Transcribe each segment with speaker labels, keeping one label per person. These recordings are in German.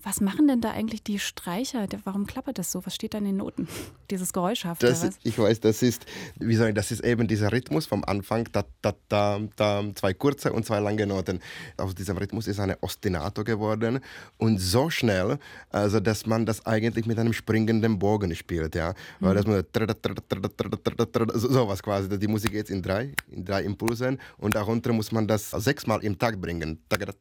Speaker 1: Was machen denn da eigentlich die Streicher? Warum klappert das so? Was steht da in den Noten? Dieses Geräuschhafte.
Speaker 2: Ich weiß, das ist eben dieser Rhythmus vom Anfang, da, da, da, da, 2 kurze und 2 lange Noten. Aus diesem Rhythmus ist eine Ostinato geworden und so schnell, also dass man das eigentlich mit einem springenden Bogen spielt, ja, weil das nur sowas quasi. Die Musik geht in drei Impulsen und darunter muss man das 6-mal im Takt bringen.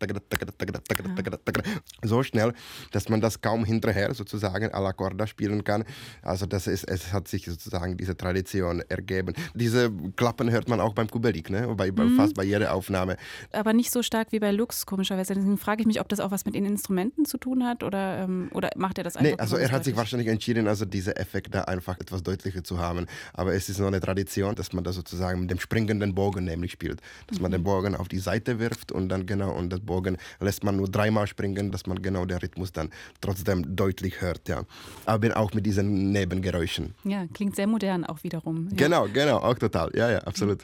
Speaker 2: So schnell, dass man das kaum hinterher sozusagen à la corda spielen kann. Also es hat sich sozusagen diese Tradition ergeben. Diese Klappen hört man auch beim Kubelik, ne? Fast bei jeder Aufnahme.
Speaker 1: Aber nicht so stark wie bei Lux, komischerweise. Deswegen frage ich mich, ob das auch was mit den Instrumenten zu tun hat oder macht er das einfach?
Speaker 2: Nee, also er hat sich wahrscheinlich entschieden, also diese Effekte einfach etwas deutlicher zu haben. Aber es ist noch eine Tradition, dass man das sozusagen mit dem springenden Bogen nämlich spielt. Dass man den Bogen auf die Seite wirft und dann und das Bogen lässt man nur 3-mal springen, dass man genau den Rhythmus dann trotzdem deutlich hört, ja. Aber auch mit diesen Nebengeräuschen.
Speaker 1: Ja, klingt sehr modern auch wiederum. Ja.
Speaker 2: Genau, auch total. Ja, absolut.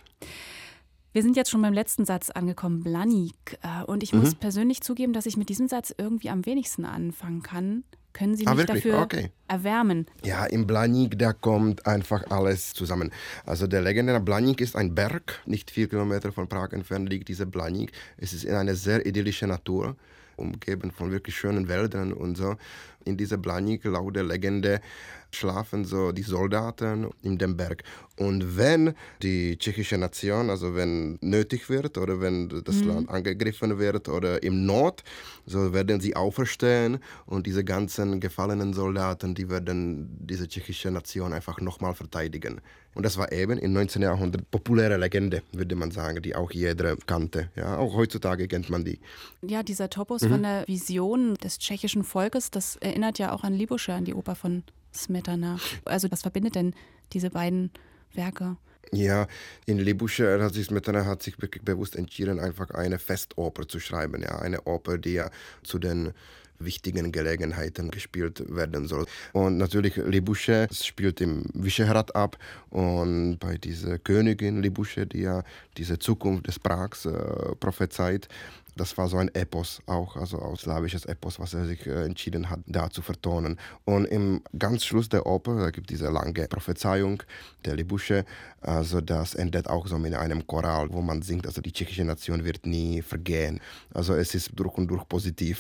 Speaker 1: Wir sind jetzt schon beim letzten Satz angekommen, Blanik. Und ich muss persönlich zugeben, dass ich mit diesem Satz irgendwie am wenigsten anfangen kann. Können Sie mich dafür erwärmen? Ja,
Speaker 2: im Blanik, da kommt einfach alles zusammen. Also der legendäre Blanik ist ein Berg, nicht 4 Kilometer von Prag entfernt liegt dieser Blanik. Es ist in einer sehr idyllischen Natur, umgeben von wirklich schönen Wäldern und so. In dieser Blanik, laut der Legende, schlafen so die Soldaten in dem Berg. Und wenn die tschechische Nation, also wenn nötig wird oder wenn das Land angegriffen wird oder im Not, so werden sie auferstehen und diese ganzen gefallenen Soldaten, die werden diese tschechische Nation einfach nochmal verteidigen. Und das war eben im 19. Jahrhundert populäre Legende, würde man sagen, die auch jeder kannte. Ja, auch heutzutage kennt man die.
Speaker 1: Ja, dieser Topos von der Vision des tschechischen Volkes, das erinnert ja auch an Libusche, an die Oper von Smetana. Also was verbindet denn diese beiden Werke?
Speaker 2: Ja, in Libusche hat sich Smetana wirklich bewusst entschieden, einfach eine Festoper zu schreiben. Ja, eine Oper, die ja zu den wichtigen Gelegenheiten gespielt werden soll. Und natürlich Libusche spielt im Vyšehrad ab und bei dieser Königin Libusche, die ja diese Zukunft des Prags prophezeit, das war so ein Epos auch, also ein slawisches Epos, was er sich entschieden hat, da zu vertonen. Und im ganz Schluss der Oper, da gibt es diese lange Prophezeiung der Libusche, also das endet auch so mit einem Choral, wo man singt, also die tschechische Nation wird nie vergehen. Also es ist durch und durch positiv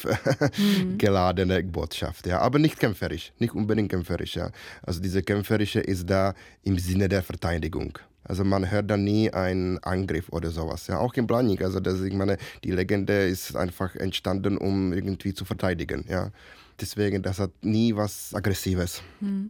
Speaker 2: geladene Botschaft, ja, aber nicht kämpferisch, nicht unbedingt kämpferisch, ja. Also diese kämpferische ist da im Sinne der Verteidigung. Also man hört da nie einen Angriff oder sowas. Ja, auch im Blanik. Also ich meine, die Legende ist einfach entstanden, um irgendwie zu verteidigen. Ja. Deswegen, das hat nie was Aggressives.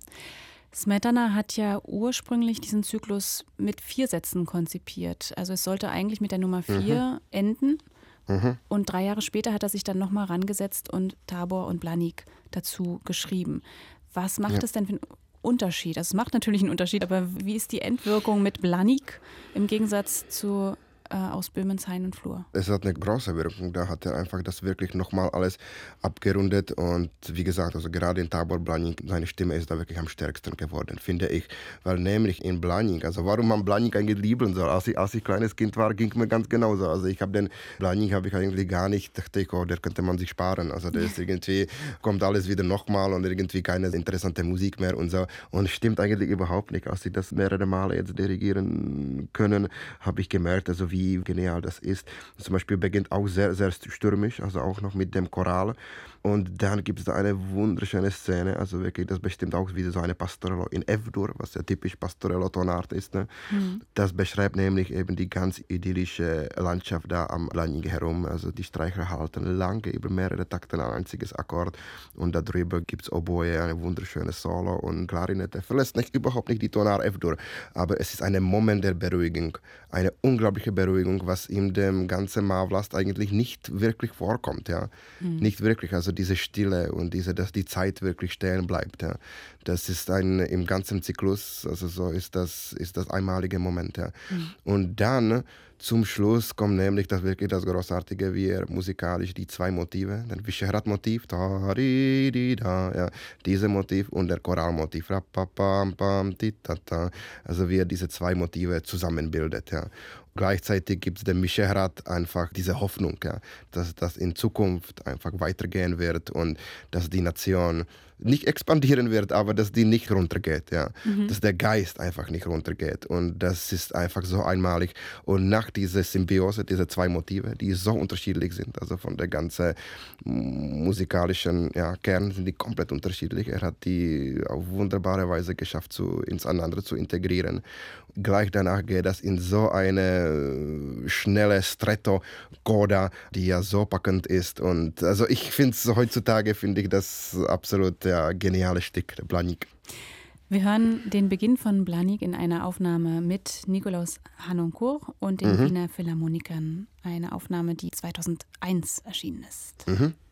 Speaker 1: Smetana hat ja ursprünglich diesen Zyklus mit 4 Sätzen konzipiert. Also es sollte eigentlich mit der Nummer 4 enden. Und 3 Jahre später hat er sich dann nochmal rangesetzt und Tabor und Blanik dazu geschrieben. Was macht es denn für einen Unterschied? Also es macht natürlich einen Unterschied, aber wie ist die Endwirkung mit Blanik im Gegensatz zu aus Böhmens Hain und Flur?
Speaker 2: Es hat eine große Wirkung, da hat er einfach das wirklich nochmal alles abgerundet und wie gesagt, also gerade in Tabor Blanik, seine Stimme ist da wirklich am stärksten geworden, finde ich, weil nämlich in Blanik, also warum man Blanik eigentlich lieben soll, als ich kleines Kind war, ging mir ganz genauso, also ich habe den Blanik eigentlich gar nicht, dachte ich, der könnte man sich sparen, also der ist irgendwie, kommt alles wieder nochmal und irgendwie keine interessante Musik mehr und so und stimmt eigentlich überhaupt nicht, als ich das mehrere Male jetzt dirigieren können, habe ich gemerkt, also wie genial das ist. Zum Beispiel beginnt auch sehr, sehr stürmisch, also auch noch mit dem Choral. Und dann gibt es da eine wunderschöne Szene, also wirklich, das bestimmt auch wieder so eine Pastorello in F-Dur, was ja typisch Pastorello-Tonart ist. Ne? Das beschreibt nämlich eben die ganz idyllische Landschaft da am Blanik herum. Also die Streicher halten lange über mehrere Takte ein einziges Akkord und darüber gibt es Oboe, eine wunderschöne Solo und Klarinette. Verlässt überhaupt nicht die Tonart F-Dur, aber es ist ein Moment der Beruhigung, eine unglaubliche Beruhigung, was in dem ganzen Mavlast eigentlich nicht wirklich vorkommt. Ja? Nicht wirklich, also diese Stille und dass die Zeit wirklich stehen bleibt. Ja. Das ist im ganzen Zyklus, also so ist das einmalige Moment. Ja. Und dann Zum Schluss kommt nämlich das wirklich das Großartige, wie er musikalisch die zwei Motive, das Visegrad-Motiv, ja, diese Motiv und der Choralmotiv, also wie er diese zwei Motive zusammenbildet. Ja. Gleichzeitig gibt es dem Visegrad einfach diese Hoffnung, ja, dass das in Zukunft einfach weitergehen wird und dass die Nation nicht expandieren wird, aber dass die nicht runtergeht, ja. Dass der Geist einfach nicht runtergeht. Und das ist einfach so einmalig. Und nach dieser Symbiose, diese zwei Motive, die so unterschiedlich sind, also von der ganzen musikalischen Kern sind die komplett unterschiedlich. Er hat die auf wunderbare Weise geschafft, ineinander zu integrieren. Gleich danach geht das in so eine schnelle Stretto-Coda, die ja so packend ist. Und also ich finde es heutzutage, finde ich das absolut geniales Stück, der Blaník.
Speaker 1: Wir hören den Beginn von Blaník in einer Aufnahme mit Nikolaus Harnoncourt und den Wiener Philharmonikern. Eine Aufnahme, die 2001 erschienen ist.